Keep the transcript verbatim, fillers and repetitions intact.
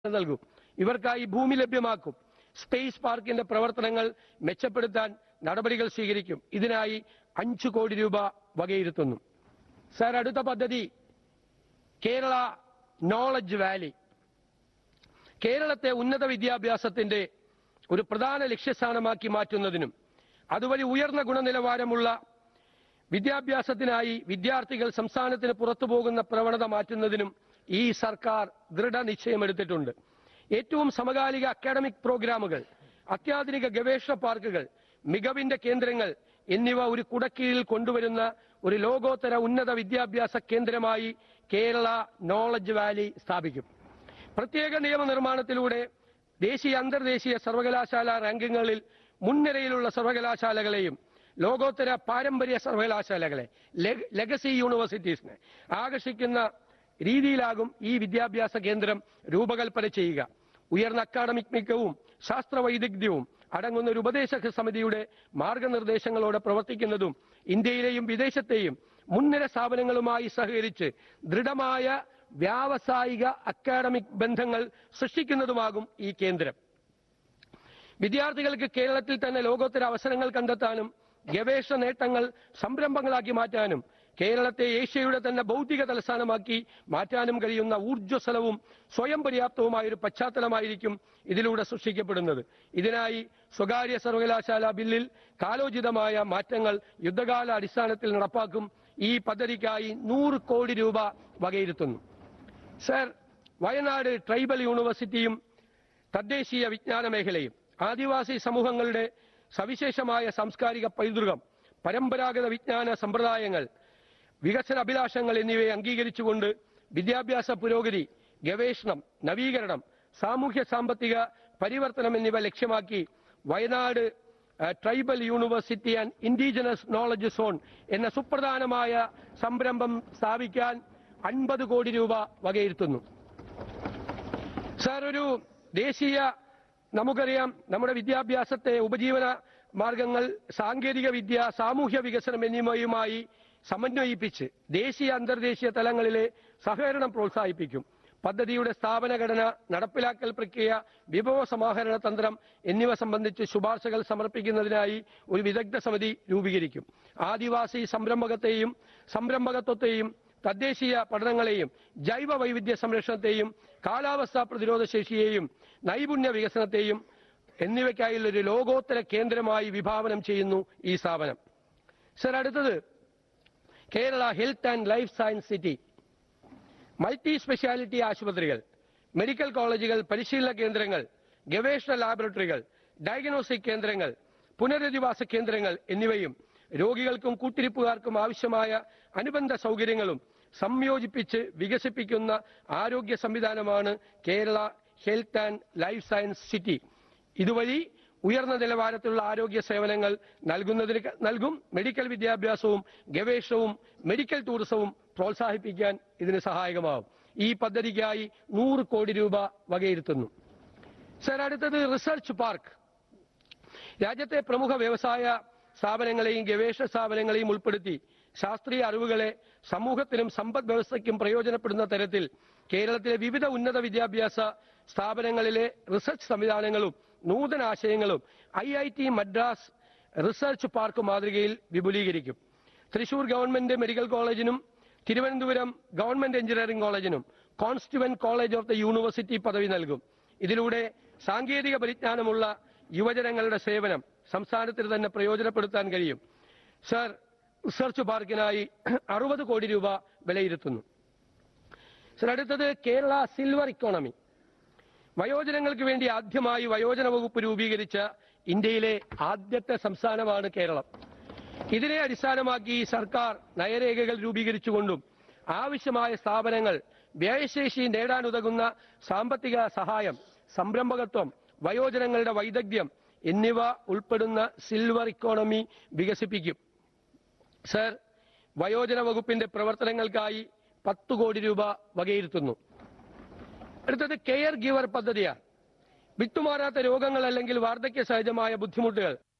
നൽകും. ഇവർക്കായി ഭൂമി ലഭ്യമാക്കും. സ്പേസ് പാർക്കിന്റെ പ്രവർത്തനങ്ങൾ മെച്ചപ്പെടുത്താൻ നടപടികൾ സ്വീകരിക്കും. ഇതിനായി അഞ്ചു കോടി രൂപ വകയിരുത്തുന്നു. സർ, അടുത്ത പദ്ധതി കേരള നോളജ് വാലി. കേരളത്തെ ഉന്നത വിദ്യാഭ്യാസത്തിന്റെ ഒരു പ്രധാന ലക്ഷ്യസ്ഥാനമാക്കി മാറ്റുന്നതിനും അതുവഴി ഉയർന്ന ഗുണനിലവാരമുള്ള വിദ്യാഭ്യാസത്തിനായി വിദ്യാർത്ഥികൾ സംസ്ഥാനത്തിന് പുറത്തു പോകുന്ന പ്രവണത മാറ്റുന്നതിനും ഈ സർക്കാർ ദൃഢനിശ്ചയമെടുത്തിട്ടുണ്ട്. ഏറ്റവും സമകാലിക അക്കാഡമിക് പ്രോഗ്രാമുകൾ, അത്യാധുനിക ഗവേഷണ പാർക്കുകൾ, മികവിന്റെ കേന്ദ്രങ്ങൾ എന്നിവ ഒരു കുടക്കീഴിൽ കൊണ്ടുവരുന്ന ഒരു ലോകോത്തര ഉന്നത വിദ്യാഭ്യാസ കേന്ദ്രമായി കേരള നോളജ് വാലി സ്ഥാപിക്കും. പ്രത്യേക നിയമനിർമ്മാണത്തിലൂടെ ദേശീയ അന്തർദേശീയ സർവകലാശാല റാങ്കിങ്ങുകളിൽ മുൻനിരയിലുള്ള സർവകലാശാലകളെയും ലോകോത്തര പാരമ്പര്യ സർവകലാശാലകളെ, ലെഗസി യൂണിവേഴ്സിറ്റീസിനെ ആകർഷിക്കുന്ന രീതിയിലാകും ഈ വിദ്യാഭ്യാസ കേന്ദ്രം രൂപകൽപ്പന ചെയ്യുക. ഉയർന്ന അക്കാഡമിക് മികവും ശാസ്ത്ര വൈദഗ്ധ്യവും അടങ്ങുന്ന ഒരു ഉപദേശക സമിതിയുടെ മാർഗനിർദ്ദേശങ്ങളോടെ പ്രവർത്തിക്കുന്നതും ഇന്ത്യയിലെയും വിദേശത്തെയും മുൻനിര സ്ഥാപനങ്ങളുമായി സഹകരിച്ച് ദൃഢമായ വ്യാവസായിക അക്കാഡമിക് ബന്ധങ്ങൾ സൃഷ്ടിക്കുന്നതുമാകും ഈ കേന്ദ്രം. വിദ്യാർത്ഥികൾക്ക് കേരളത്തിൽ തന്നെ ലോകോത്തര അവസരങ്ങൾ കണ്ടെത്താനും ഗവേഷണ നേട്ടങ്ങൾ സംരംഭങ്ങളാക്കി മാറ്റാനും കേരളത്തെ ഏഷ്യയുടെ തന്നെ ഭൗതിക തലസ്ഥാനമാക്കി മാറ്റാനും കഴിയുന്ന ഊർജ്ജസ്വലവും സ്വയം പര്യാപ്തവുമായ ഒരു പശ്ചാത്തലമായിരിക്കും ഇതിലൂടെ സൃഷ്ടിക്കപ്പെടുന്നത്. ഇതിനായി സ്വകാര്യ സർവകലാശാല ബില്ലിൽ കാലോചിതമായ മാറ്റങ്ങൾ യുദ്ധകാല അടിസ്ഥാനത്തിൽ നടപ്പാക്കും. ഈ പദ്ധതിക്കായി നൂറ് കോടി രൂപ വകയിരുത്തുന്നു. സർ, വയനാട് ട്രൈബൽ യൂണിവേഴ്സിറ്റിയും തദ്ദേശീയ വിജ്ഞാന മേഖലയും ആദിവാസി സമൂഹങ്ങളുടെ സവിശേഷമായ സാംസ്കാരിക പൈതൃകം, പരമ്പരാഗത വിജ്ഞാന സമ്പ്രദായങ്ങൾ, വികസന അഭിലാഷങ്ങൾ എന്നിവയെ അംഗീകരിച്ചുകൊണ്ട് വിദ്യാഭ്യാസ പുരോഗതി, ഗവേഷണം, നവീകരണം, സാമൂഹ്യ സാമ്പത്തിക പരിവർത്തനം എന്നിവ ലക്ഷ്യമാക്കി Wayanad tribal university and indigenous knowledge zone എന്ന സുപ്രധാനമായ സംരംഭം സ്ഥാപിക്കാൻ അൻപത് കോടി രൂപ വകയിരുത്തുന്നു. സാർ, ഒരു ദേശീയ നമുക്കറിയാം, നമ്മുടെ വിദ്യാഭ്യാസത്തെ ഉപജീവന മാർഗങ്ങൾ, സാങ്കേതിക വിദ്യ, സാമൂഹ്യ വികസനം എന്നിവയുമായി സമന്വയിപ്പിച്ച് ദേശീയ അന്തർദേശീയ തലങ്ങളിലെ സഹകരണം പ്രോത്സാഹിപ്പിക്കും. പദ്ധതിയുടെ സ്ഥാപന ഘടന, നടപ്പിലാക്കൽ പ്രക്രിയ, വിഭവ സമാഹരണ തന്ത്രം എന്നിവ സംബന്ധിച്ച് ശുപാർശകൾ സമർപ്പിക്കുന്നതിനായി ഒരു വിദഗ്ധ സമിതി രൂപീകരിക്കും. ആദിവാസി സംരംഭകത്തെയും സംരംഭകത്വത്തെയും തദ്ദേശീയ പഠനങ്ങളെയും ജൈവ വൈവിധ്യ സംരക്ഷണത്തെയും കാലാവസ്ഥാ പ്രതിരോധ ശേഷിയെയും നൈപുണ്യ വികസനത്തെയും എന്നിവയ്ക്കായുള്ള ഒരു ലോകോത്തര കേന്ദ്രമായി വിഭാവനം ചെയ്യുന്നു ഈ സ്ഥാപനം. സർ, അടുത്തത് Kerala health and life science city. Multi speciality ആശുപത്രികൾ, മെഡിക്കൽ കോളേജുകൾ, പരിശീലന കേന്ദ്രങ്ങൾ, ഗവേഷണ ലാബറട്ടറികൾ, ഡയഗ്നോസ്റ്റിക് കേന്ദ്രങ്ങൾ, പുനരധിവാസ കേന്ദ്രങ്ങൾ എന്നിവയും രോഗികൾക്കും കൂട്ടിരിപ്പുകാർക്കും ആവശ്യമായ അനുബന്ധ സൗകര്യങ്ങളും സംയോജിപ്പിച്ച് വികസിപ്പിക്കുന്ന ആരോഗ്യ സംവിധാനമാണ് Kerala health and life science city. ഇതുവഴി ഉയർന്ന നിലവാരത്തിലുള്ള ആരോഗ്യ സേവനങ്ങൾ നൽകുന്നതിന് നൽകും. മെഡിക്കൽ വിദ്യാഭ്യാസവും ഗവേഷണവും മെഡിക്കൽ ടൂറിസവും പ്രോത്സാഹിപ്പിക്കാൻ ഇതിന് സഹായകമാകും. ഈ പദ്ധതിക്കായി നൂറ് കോടി രൂപ വകയിരുത്തുന്നു. സർ, അടുത്തത് റിസർച്ച് പാർക്ക്. രാജ്യത്തെ പ്രമുഖ വ്യവസായ സ്ഥാപനങ്ങളെയും ഗവേഷണ സ്ഥാപനങ്ങളെയും ഉൾപ്പെടുത്തി ശാസ്ത്രീയ അറിവുകളെ സമൂഹത്തിനും സമ്പദ് വ്യവസ്ഥയ്ക്കും പ്രയോജനപ്പെടുന്ന തരത്തിൽ കേരളത്തിലെ വിവിധ ഉന്നത വിദ്യാഭ്യാസ സ്ഥാപനങ്ങളിലെ റിസർച്ച് സംവിധാനങ്ങളും നൂതന ആശയങ്ങളും I I T Madras research park മാതൃകയിൽ വിപുലീകരിക്കും. Thrissur government medical കോളേജിനും Thiruvananthapuram government engineering കോളേജിനും constituent college of the university പദവി നൽകും. ഇതിലൂടെ സാങ്കേതിക പരിജ്ഞാനമുള്ള യുവജനങ്ങളുടെ സേവനം സംസ്ഥാനത്തിന് തന്നെ പ്രയോജനപ്പെടുത്താൻ കഴിയും. സർ, റിസർച്ച് പാർക്കിനായി അറുപത് കോടി രൂപ വിലയിരുത്തുന്നു. സർ, അടുത്തത് കേരള സിൽവർ ഇക്കോണമി. വയോജനങ്ങൾക്ക് വേണ്ടി ആദ്യമായി വയോജന വകുപ്പ് രൂപീകരിച്ച ഇന്ത്യയിലെ ആദ്യത്തെ സംസ്ഥാനമാണ് കേരളം. ഇതിനെ അടിസ്ഥാനമാക്കി സർക്കാർ നയരേഖകൾ രൂപീകരിച്ചുകൊണ്ടും ആവശ്യമായ സ്ഥാപനങ്ങൾ, വ്യയശേഷി നേടാനുതകുന്ന സാമ്പത്തിക സഹായം, സംരംഭകത്വം, വയോജനങ്ങളുടെ വൈദഗ്ധ്യം എന്നിവ ഉൾപ്പെടുന്ന സിൽവർ ഇക്കോണമി വികസിപ്പിക്കും. സർ, വയോജന വകുപ്പിന്റെ പ്രവർത്തനങ്ങൾക്കായി പത്ത് കോടി രൂപ വകയിരുത്തുന്നു. അടുത്തത് കെയർ ഗിവർ പദ്ധതിയാണ്. വിട്ടുമാറാത്ത രോഗങ്ങൾ അല്ലെങ്കിൽ വാർദ്ധക്യ സഹജമായ ബുദ്ധിമുട്ടുകൾ